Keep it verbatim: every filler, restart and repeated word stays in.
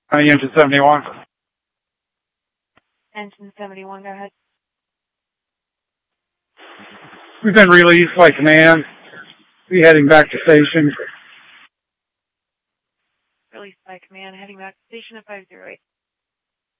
Uh, engine seventy-one. Engine seventy-one, go ahead. We've been released by command. Be heading back to station. Released by command, heading back to station at five zero eight.